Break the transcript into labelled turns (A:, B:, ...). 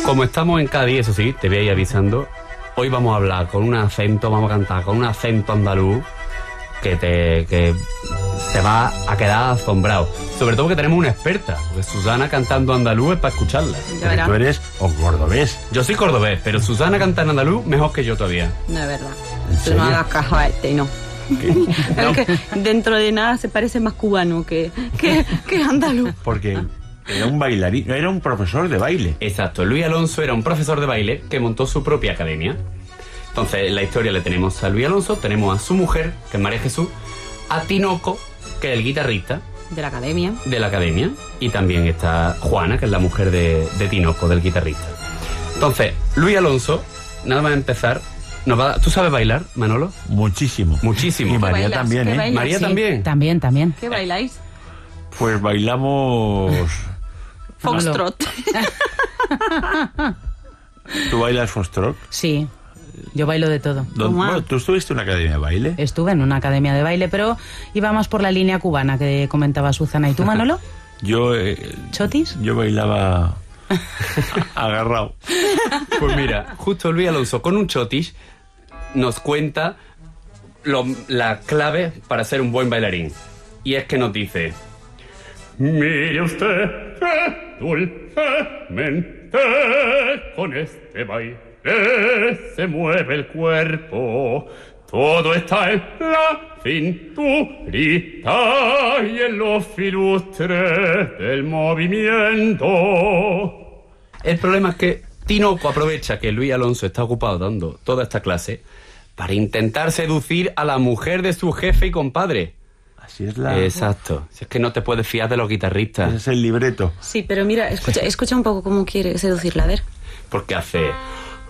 A: Como estamos en Cádiz, eso sí, te voy a ir avisando. Hoy vamos a hablar con un acento, vamos a cantar con un acento andaluz que te va a quedar asombrado. Sobre todo que tenemos una experta, porque Susana cantando andaluz es para escucharla.
B: Pero tú eres cordobés.
A: Yo soy cordobés, pero Susana canta en andaluz mejor que yo todavía.
C: No es verdad.
B: ¿En
C: Tú
B: serio?
C: no hagas caso a este, no. Es que dentro de nada se parece más cubano que andaluz.
B: Porque era un bailarín, era un profesor de baile.
A: Exacto, Luis Alonso era un profesor de baile que montó su propia academia. Entonces, en la historia le tenemos a Luis Alonso, tenemos a su mujer, que es María Jesús, a Tinoco, que es el guitarrista
C: De la academia.
A: de la academia, y también está Juana, que es la mujer de Tinoco, del guitarrista. Entonces, Luis Alonso, nada más empezar, ¿tú sabes bailar, Manolo?
B: Muchísimo.
A: Muchísimo.
B: Y María
C: bailas?
B: también,
C: ¿Qué
B: ¿eh?
C: bailas?
A: María
C: Sí.
A: también.
D: También.
C: ¿Qué bailáis?
B: Pues bailamos...
C: Foxtrot.
B: ¿Tú bailas foxtrot?
D: Sí, yo bailo de todo.
B: Bueno, ¿tú estuviste en una academia de baile?
D: Estuve en una academia de baile, pero íbamos por la línea cubana que comentaba Susana. ¿Y tú, Manolo?
B: Yo...
D: ¿Chotis?
B: Yo bailaba agarrado.
A: Pues mira, justo Luis Alonso con un chotis nos cuenta la clave para ser un buen bailarín. Y es que nos dice: mire usted que dulcemente con este baile se mueve el cuerpo. Todo está en la cinturita y en los filustres del movimiento. El problema es que Tinoco aprovecha que Luis Alonso está ocupado dando toda esta clase para intentar seducir a la mujer de su jefe y compadre.
B: Así es la...
A: Exacto. Si es que no te puedes fiar de los guitarristas.
B: Ese es el libreto.
C: Sí, pero mira, escucha un poco cómo quiere seducirla, a ver.
A: Porque hace...